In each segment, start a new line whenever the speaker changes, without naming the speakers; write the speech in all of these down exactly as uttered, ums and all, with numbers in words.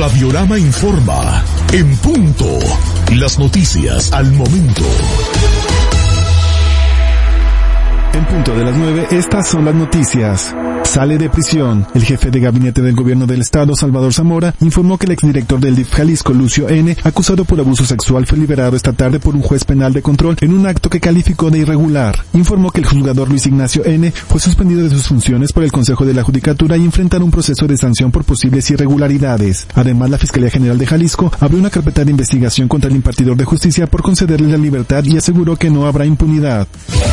Radiorama informa. En punto. Las noticias al momento.
En punto de las nueve, estas son las noticias. Sale de prisión. El jefe de gabinete del gobierno del estado, Salvador Zamora, informó que el exdirector del D I F Jalisco, Lucio N., acusado por abuso sexual, fue liberado esta tarde por un juez penal de control en un acto que calificó de irregular. Informó que el juzgador Luis Ignacio N. fue suspendido de sus funciones por el Consejo de la Judicatura y enfrentará un proceso de sanción por posibles irregularidades. Además, la Fiscalía General de Jalisco abrió una carpeta de investigación contra el impartidor de justicia por concederle la libertad y aseguró que no habrá impunidad.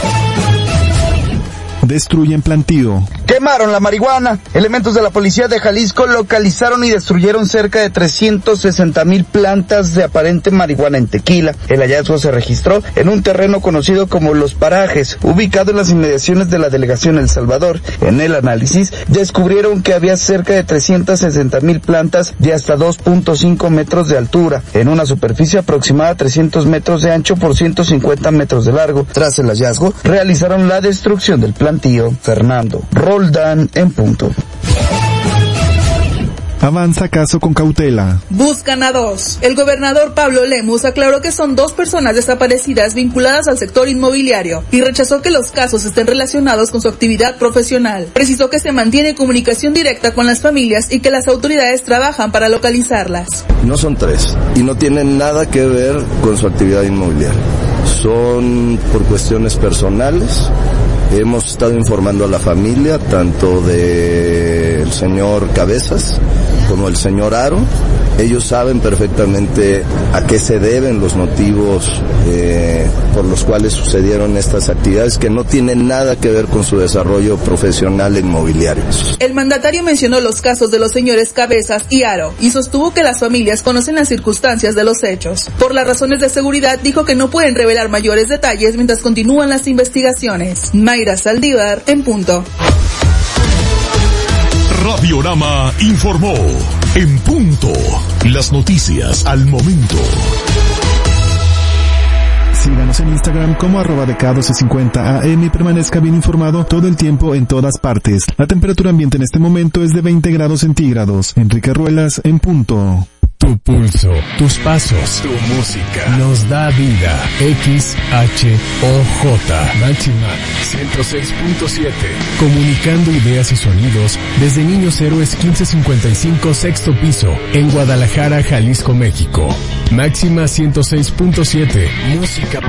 Destruyen plantío.
Quemaron la marihuana. Elementos de la policía de Jalisco localizaron y destruyeron cerca de trescientos sesenta mil plantas de aparente marihuana en Tequila. El hallazgo se registró en un terreno conocido como Los Parajes, ubicado en las inmediaciones de la delegación El Salvador. En el análisis descubrieron que había cerca de trescientos sesenta mil plantas de hasta dos punto cinco metros de altura, en una superficie aproximada a trescientos metros de ancho por ciento cincuenta metros de largo. Tras el hallazgo, realizaron la destrucción del plantío. Fernando Roldán en punto.
Avanza caso con cautela.
Buscan a dos. El gobernador Pablo Lemus aclaró que son dos personas desaparecidas vinculadas al sector inmobiliario y rechazó que los casos estén relacionados con su actividad profesional. Precisó que se mantiene comunicación directa con las familias y que las autoridades trabajan para localizarlas.
No son tres y no tienen nada que ver con su actividad inmobiliaria. Son por cuestiones personales. Hemos estado informando a la familia, tanto del señor Cabezas como el señor Aro. Ellos saben perfectamente a qué se deben los motivos eh, por los cuales sucedieron estas actividades, que no tienen nada que ver con su desarrollo profesional inmobiliario.
El mandatario mencionó los casos de los señores Cabezas y Aro y sostuvo que las familias conocen las circunstancias de los hechos. Por las razones de seguridad, dijo que no pueden revelar mayores detalles mientras continúan las investigaciones. Mayra Saldívar, en punto.
Radiorama informó. En punto. Las noticias al momento.
Síganos en Instagram como arroba de K doce cincuenta A M y permanezca bien informado todo el tiempo en todas partes. La temperatura ambiente en este momento es de veinte grados centígrados. Enrique Ruelas, en punto.
Tu pulso, tus pasos, tu música, nos da vida. X H O J, Máxima ciento seis punto siete. Comunicando ideas y sonidos desde Niños Héroes quince cincuenta y cinco, sexto piso, en Guadalajara, Jalisco, México. Máxima ciento seis punto siete, música